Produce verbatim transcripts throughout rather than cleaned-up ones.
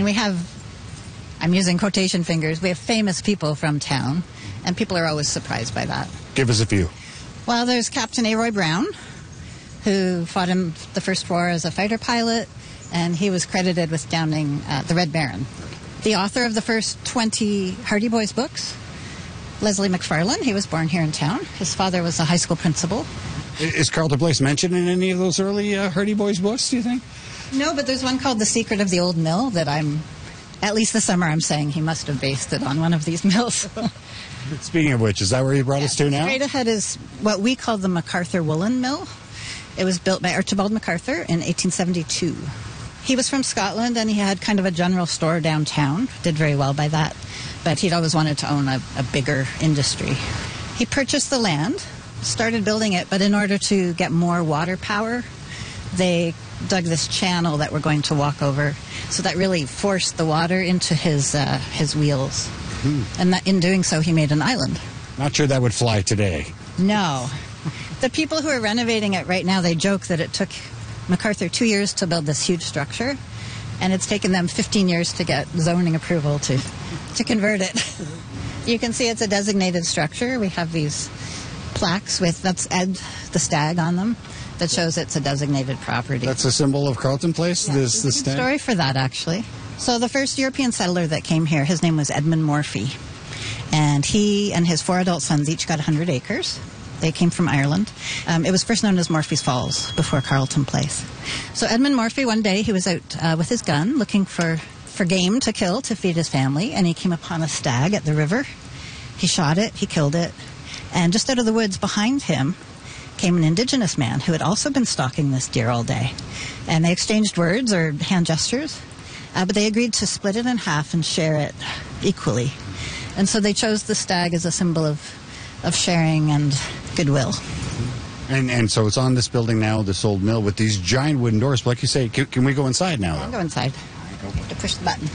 we have, I'm using quotation fingers, we have famous people from town, and people are always surprised by that. Give us a few. Well, there's Captain Aroy Brown, who fought in the First War as a fighter pilot, and he was credited with downing uh, the Red Baron. The author of the first twenty Hardy Boys books, Leslie McFarlane, he was born here in town. His father was a high school principal. Is Carleton Place mentioned in any of those early uh, Hardy Boys books, do you think? No, but there's one called The Secret of the Old Mill that I'm, at least this summer, I'm saying he must have based it on one of these mills. Speaking of which, is that where you brought yeah, us to now? Straight ahead is what we call the MacArthur Woolen Mill. It was built by Archibald MacArthur in eighteen seventy-two. He was from Scotland, and he had kind of a general store downtown. Did very well by that. But he'd always wanted to own a, a bigger industry. He purchased the land, started building it, but in order to get more water power, they dug this channel that we're going to walk over. So that really forced the water into his uh, his wheels. Hmm. And that, in doing so, he made an island. Not sure that would fly today. No. The people who are renovating it right now, they joke that it took MacArthur two years to build this huge structure, and it's taken them fifteen years to get zoning approval to, to convert it. You can see it's a designated structure. We have these plaques with, that's Ed the stag on them, that shows it's a designated property. That's a symbol of Carleton Place? Yeah, this, there's the a good stag? story for that, actually. So the first European settler that came here, his name was Edmund Morphy. And he and his four adult sons each got one hundred acres. They came from Ireland. Um, it was first known as Morphy's Falls before Carleton Place. So Edmund Morphy, one day, he was out uh, with his gun looking for, for game to kill to feed his family, and he came upon a stag at the river. He shot it, he killed it, and just out of the woods behind him came an indigenous man who had also been stalking this deer all day. And they exchanged words or hand gestures, uh, but they agreed to split it in half and share it equally. And so they chose the stag as a symbol of, of sharing and goodwill. And and so it's on this building now, this old mill, with these giant wooden doors. But like you say, can, can we go inside now? I'll go inside. You have to push the button.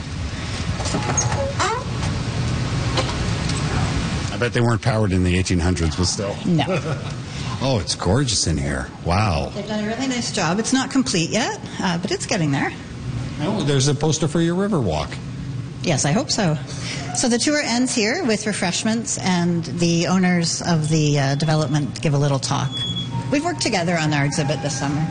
I bet they weren't powered in the eighteen hundreds, but still. No. Oh, it's gorgeous in here. Wow. They've done a really nice job. It's not complete yet, uh, but it's getting there. Oh, there's a poster for your river walk. Yes, I hope so. So the tour ends here with refreshments, and the owners of the uh, development give a little talk. We've worked together on our exhibit this summer.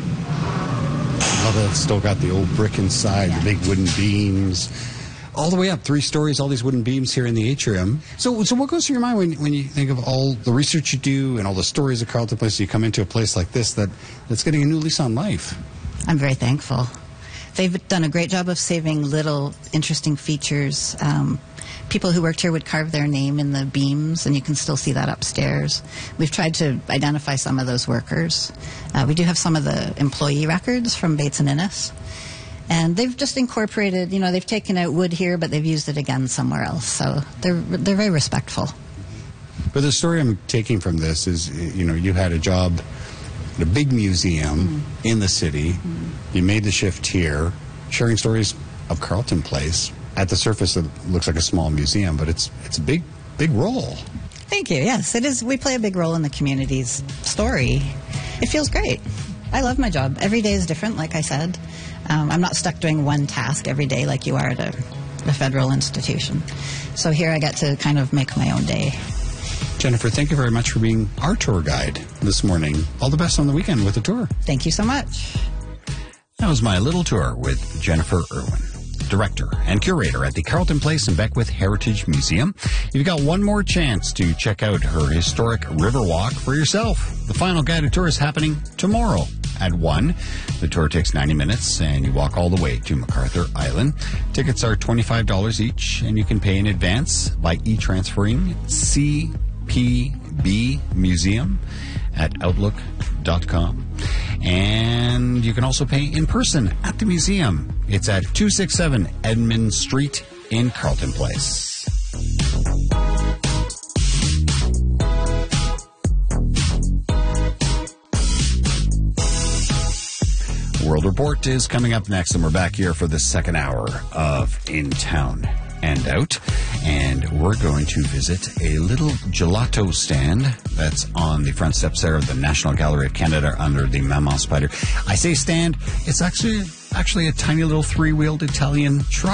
Oh, it's still got the old brick inside, Yeah. the big wooden beams. All the way up, three stories, all these wooden beams here in the atrium. So so what goes through your mind when, when you think of all the research you do and all the stories of Carleton Place, you come into a place like this that, that's getting a new lease on life? I'm very thankful. They've done a great job of saving little interesting features. Um, people who worked here would carve their name in the beams, and you can still see that upstairs. We've tried to identify some of those workers. Uh, we do have some of the employee records from Bates and Innes. And they've just incorporated, you know, they've taken out wood here, but they've used it again somewhere else. So they're they're very respectful. But the story I'm taking from this is, you know, you had a job at a big museum mm. in the city. Mm. You made the shift here, sharing stories of Carleton Place. At the surface, it looks like a small museum, but it's it's a big, big role. Thank you. Yes, it is. We play a big role in the community's story. It feels great. I love my job. Every day is different, like I said. Um, I'm not stuck doing one task every day like you are at a, a federal institution. So here I get to kind of make my own day. Jennifer, thank you very much for being our tour guide this morning. All the best on the weekend with the tour. Thank you so much. That was my little tour with Jennifer Irwin, Director and Curator at the Carleton Place and Beckwith Heritage Museum. You've got one more chance to check out her historic river walk for yourself. The final guided tour is happening tomorrow at one. The tour takes ninety minutes, and you walk all the way to MacArthur Island. Tickets are twenty-five dollars each, and you can pay in advance by e-transferring C P B Museum at outlook dot com. And you can also pay in person at the museum. It's at two sixty-seven Edmund Street in Carleton Place. World Report is coming up next, and we're back here for the second hour of In Town and Out. And we're going to visit a little gelato stand that's on the front steps there of the National Gallery of Canada under the Mammoth Spider. I say stand, it's actually actually a tiny little three-wheeled Italian truck.